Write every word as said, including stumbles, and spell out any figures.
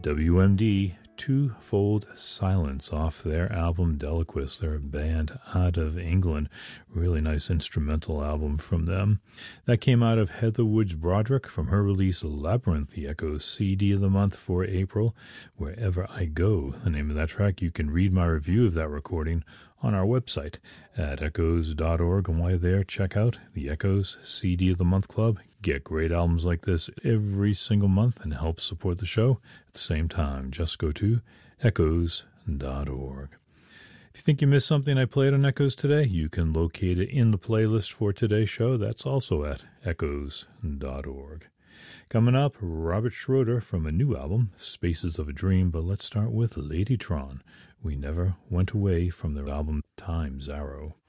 W M D, Twofold Silence, off their album Deliquis. They're a band out of England. Really nice instrumental album from them. That came out of Heather Woods Broderick from her release Labyrinth, the Echoes C D of the month for April. Wherever I Go, the name of that track. You can read my review of that recording on our website at echoes dot org. And while you're there, check out the Echoes C D of the Month Club. Get great albums like this every single month and help support the show. At the same time, just go to echoes dot org. If you think you missed something I played on Echoes today, you can locate it in the playlist for today's show. That's also at echoes dot org. Coming up, Robert Schroeder from a new album, Spaces of a Dream, but let's start with Ladytron. We Never Went Away from their album Time's Arrow.